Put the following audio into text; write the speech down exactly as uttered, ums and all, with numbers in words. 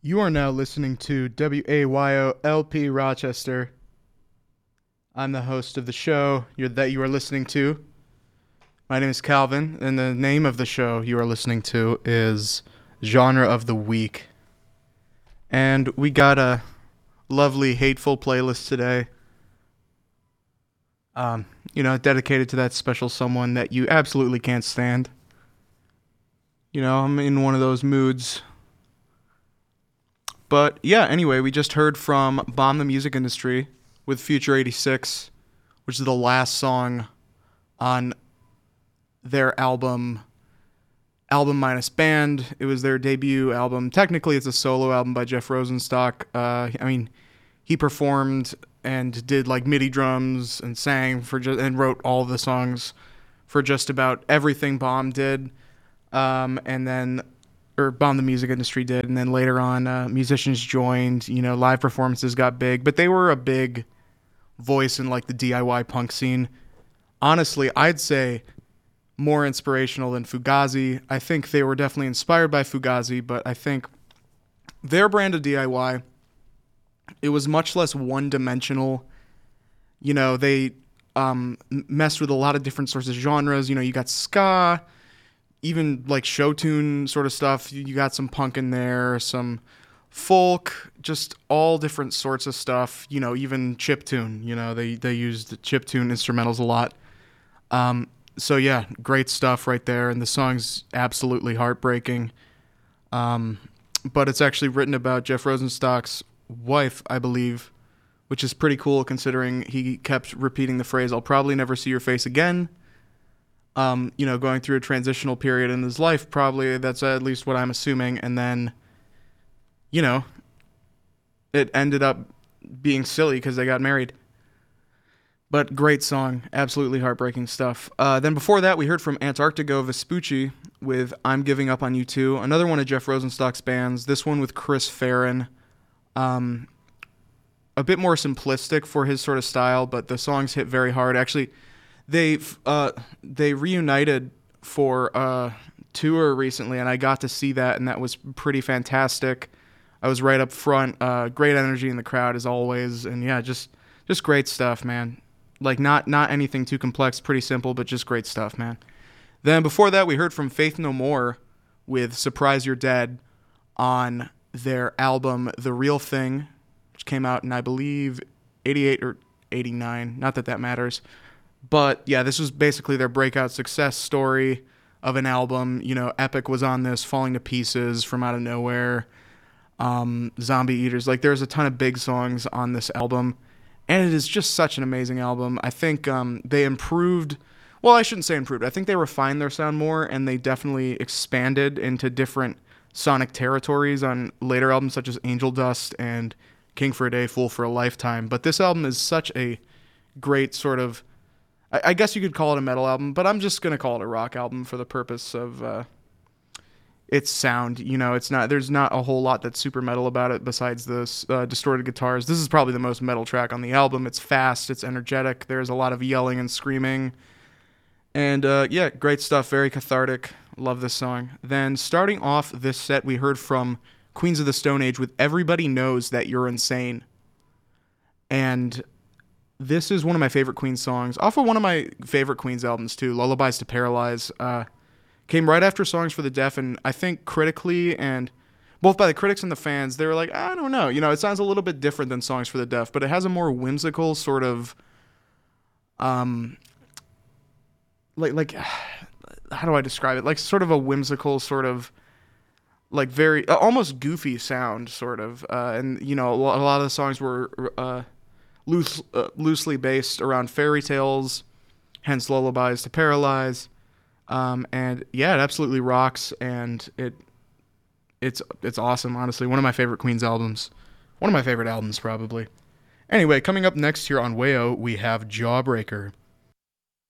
You are now listening to W A Y O L P Rochester. I'm the host of the show you're, that you are listening to. My name is Calvin, and the name of the show you are listening to is Genre of the Week. And we got a lovely, hateful playlist today. Um, you know, dedicated to that special someone that you absolutely can't stand. You know, I'm in one of those moods. But yeah, anyway, we just heard from Bomb the Music Industry with Future eighty-six, which is the last song on their album, Album Minus Band. It was their debut album. Technically, it's a solo album by Jeff Rosenstock. Uh, I mean, he performed and did like MIDI drums and sang for just and wrote all the songs for just about everything Bomb did. Um, and then, or Bomb the Music Industry did. And then later on, uh, musicians joined, you know, live performances got big, but they were a big voice in like the D I Y punk scene. Honestly, I'd say more inspirational than Fugazi. I think they were definitely inspired by Fugazi, but I think their brand of D I Y, it was much less one-dimensional. You know, they um, messed with a lot of different sorts of genres. You know, you got ska, even like show tune sort of stuff. You got some punk in there, some folk, just all different sorts of stuff. You know, even chiptune. You know, they they used chiptune instrumentals a lot. Um, so yeah, great stuff right there, and the song's absolutely heartbreaking. Um, but it's actually written about Jeff Rosenstock's wife, I believe, which is pretty cool considering he kept repeating the phrase, "I'll probably never see your face again." Um, you know, going through a transitional period in his life, probably, that's at least what I'm assuming. And then, you know, it ended up being silly because they got married. But great song, absolutely heartbreaking stuff. Uh, then before that, we heard from Antarctigo Vespucci with I'm Giving Up on You Too, another one of Jeff Rosenstock's bands, this one with Chris Farron. Um, a bit more simplistic for his sort of style, but the songs hit very hard. Actually, They uh they reunited for a tour recently, and I got to see that, and that was pretty fantastic. I was right up front. Uh, great energy in the crowd as always, and yeah, just just great stuff, man. Like not not anything too complex, pretty simple, but just great stuff, man. Then before that, we heard from Faith No More with "Surprise You're Dead" on their album The Real Thing, which came out in I believe eighty-eight or eighty-nine. Not that that matters. But yeah, this was basically their breakout success story of an album. You know, Epic was on this, Falling to Pieces, From Out of Nowhere, um, Zombie Eaters. Like, there's a ton of big songs on this album, and it is just such an amazing album. I think um, they improved, well, I shouldn't say improved. I think they refined their sound more, and they definitely expanded into different sonic territories on later albums, such as Angel Dust and King for a Day, Fool for a Lifetime. But this album is such a great sort of, I guess you could call it a metal album, but I'm just going to call it a rock album for the purpose of uh, its sound. You know, it's not, there's not a whole lot that's super metal about it besides the uh, distorted guitars. This is probably the most metal track on the album. It's fast, it's energetic, there's a lot of yelling and screaming. And uh, yeah, great stuff, very cathartic. Love this song. Then starting off this set, we heard from Queens of the Stone Age with Everybody Knows That You're Insane. And this is one of my favorite Queen songs, off of one of my favorite Queen's albums too, Lullabies to Paralyze. Uh, came right after Songs for the Deaf, and I think critically, and both by the critics and the fans, they were like, I don't know, you know, it sounds a little bit different than Songs for the Deaf, but it has a more whimsical sort of, um, like, like, how do I describe it? Like sort of a whimsical sort of, like very, uh, almost goofy sound, sort of, uh, and, you know, a lot of the songs were, uh, Loose, uh, loosely based around fairy tales, hence Lullabies to Paralyze, um, and yeah, it absolutely rocks, and it it's it's awesome. Honestly, one of my favorite Queen's albums, one of my favorite albums probably. Anyway, coming up next here on Wayo, we have Jawbreaker